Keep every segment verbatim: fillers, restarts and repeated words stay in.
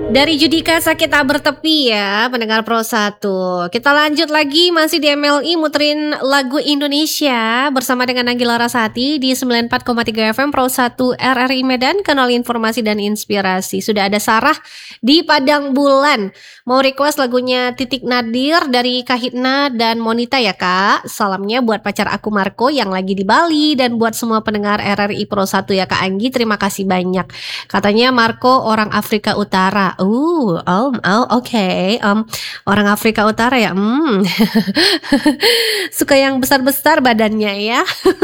Dari Judika Sakit Tak Bertepi ya, pendengar Pro satu. Kita lanjut lagi masih di M L I muterin lagu Indonesia bersama dengan Nagila Rasati di sembilan puluh empat koma tiga F M Pro satu R R I Medan, kanal informasi dan inspirasi. Sudah ada Sarah di Padang Bulan. Mau request lagunya Titik Nadir dari Kahitna dan Monita ya Kak. Salamnya buat pacar aku Marco yang lagi di Bali dan buat semua pendengar R R I Pro satu ya Kak Anggi. Terima kasih banyak. Katanya Marco orang Afrika Utara. Uh, oh, oh, oke. Okay. Um, orang Afrika Utara ya. Hmm. Suka yang besar-besar badannya ya.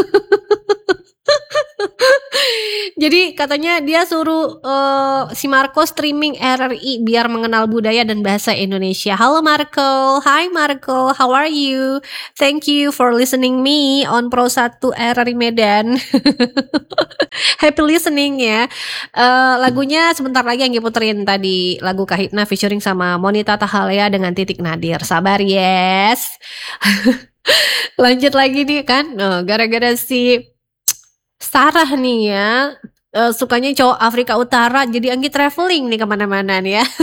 Jadi katanya dia suruh uh, si Marco streaming R R I biar mengenal budaya dan bahasa Indonesia. Halo Marco, hi Marco, how are you? Thank you for listening me on Pro satu R R I Medan. Happy listening ya. Uh, lagunya sebentar lagi yang diputerin tadi, lagu Kahitna featuring sama Monita Tahalea dengan Titik Nadir. Sabar yes. Lanjut lagi nih kan, uh, gara-gara si Sarah nih ya, uh, sukanya cowok Afrika Utara, jadi Anggi traveling nih kemana-mana nih ya.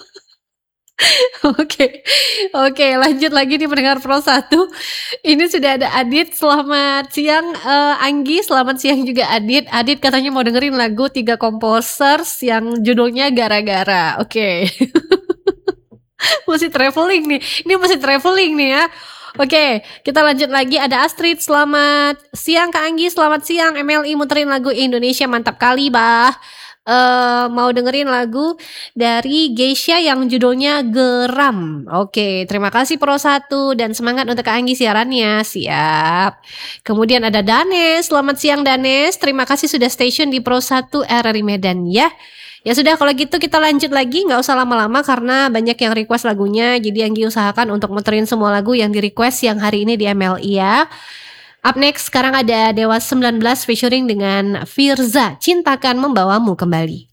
Oke, oke lanjut lagi nih pendengar Pro satu. Ini sudah ada Adit, selamat siang uh, Anggi, selamat siang juga Adit. Adit katanya mau dengerin lagu Tiga Composers yang judulnya Gara-Gara. Oke. Masih traveling nih, ini masih traveling nih ya. Oke, kita lanjut lagi. Ada Astrid, selamat siang Kak Anggi, selamat siang. M L I muterin lagu Indonesia, mantap kali bah. Uh, mau dengerin lagu dari Geisha yang judulnya Geram. Oke, terima kasih Pro satu dan semangat untuk Kak Anggi siarannya. Siap. Kemudian ada Danes, selamat siang Danes. Terima kasih sudah station di Pro satu R R I Medan ya. Ya sudah kalau gitu kita lanjut lagi, nggak usah lama-lama karena banyak yang request lagunya. Jadi Anggi usahakan untuk muterin semua lagu yang di request yang hari ini di M L I ya. Up next sekarang ada Dewa sembilan belas featuring dengan Firza, Cintakan Membawamu Kembali.